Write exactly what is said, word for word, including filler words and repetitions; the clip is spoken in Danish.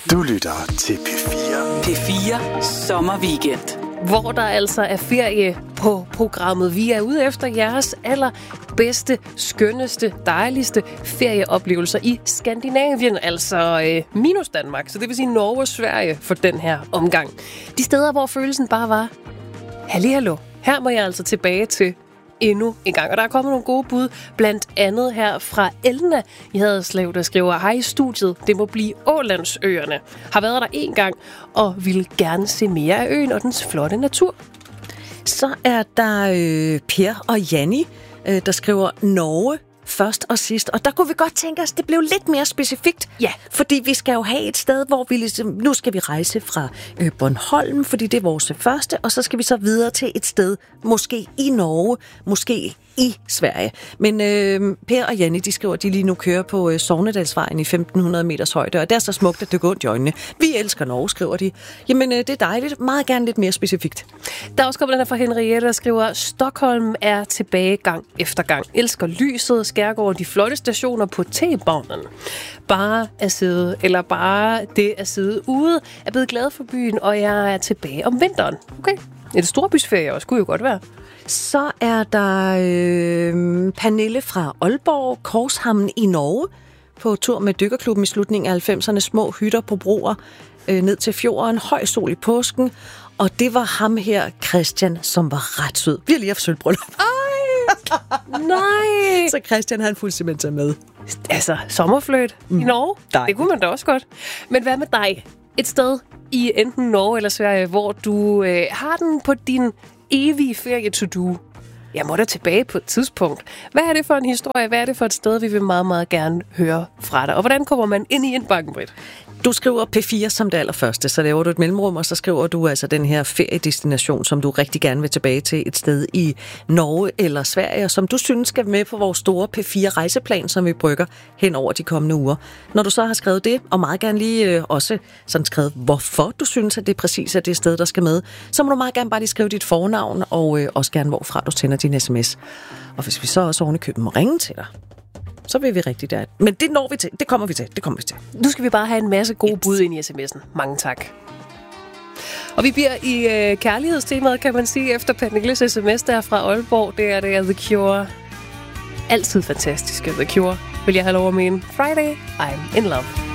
Du lytter til P fire. P fire Sommerweekend. Hvor der altså er ferie på programmet. Vi er ude efter jeres allerbedste, skønneste, dejligste ferieoplevelser i Skandinavien, altså øh, minus Danmark. Så det vil sige Norge og Sverige for den her omgang. De steder, hvor følelsen bare var, halli hallo, her må jeg altså tilbage til endnu en gang. Og der er kommet nogle gode bud, blandt andet her fra Elna i Haderslev, der skriver, hej i studiet, det må blive Ålandsøerne. Har været der en gang og vil gerne se mere af øen og dens flotte natur. Så er der øh, Per og Janni, øh, der skriver Norge først og sidst. Og der kunne vi godt tænke os, at det blev lidt mere specifikt. Ja. Fordi vi skal jo have et sted, hvor vi ligesom, nu skal vi rejse fra øh, Bornholm, fordi det er vores første, og så skal vi så videre til et sted, måske i Norge, måske i Sverige. Men øh, Per og Janni, de skriver, at de lige nu kører på øh, Sognedalsvejen i femten hundrede meters højde, og det er så smukt, at det går ondt i øjnene. Vi elsker Norge, skriver de. Jamen, øh, det er dejligt. Meget gerne lidt mere specifikt. Der er også kommet den her fra Henriette, der skriver, Stockholm er tilbage gang efter gang. Elsker lyset, skærgården, de flotte stationer på T-banen. Bare at sidde, eller bare det at sidde ude, er blevet glad for byen, og jeg er tilbage om vinteren. Okay, et storbysferie også, kunne jo godt være. Så er der øh, Pernille fra Aalborg, Korshamn i Norge, på tur med dykkerklubben i slutningen af halvfemserne, små hytter på broer øh, ned til fjorden, høj sol i påsken, og det var ham her, Christian, som var ret sød. Vi har lige haft sølvbryllup. Nej! Så Christian, han fulgte simpelthen med. Altså, sommerfløjt mm. i Norge, Dejligt. Det kunne man da også godt. Men hvad med dig? Et sted i enten Norge eller Sverige, hvor du øh, har den på din evige ferie to do. Jeg må da tilbage på et tidspunkt. Hvad er det for en historie? Hvad er det for et sted, vi vil meget, meget gerne høre fra dig? Og hvordan kommer man ind i indbakken, Britt? Du skriver P fire som det allerførste, så laver du et mellemrum, og så skriver du altså den her feriedestination, som du rigtig gerne vil tilbage til, et sted i Norge eller Sverige, og som du synes skal med på vores store P fire rejseplan, som vi brygger hen over de kommende uger. Når du så har skrevet det, og meget gerne lige øh, også sådan skrevet, hvorfor du synes, at det præcis er det sted, der skal med, så må du meget gerne bare lige skrive dit fornavn, og øh, også gerne hvorfra du sender din sms. Og hvis vi så også oven i køben må ringe til dig, så vil vi rigtig der. Men det når vi til. Det kommer vi til. Det kommer vi til. Nu skal vi bare have en masse gode yes. bud ind i sms'en. Mange tak. Og vi bliver i øh, kærlighedstemaet, kan man sige, efter Pernilles sms der fra Aalborg. Det er det er The Cure. Altid fantastiske The Cure, vil jeg have lov at mene. Friday, I'm in love.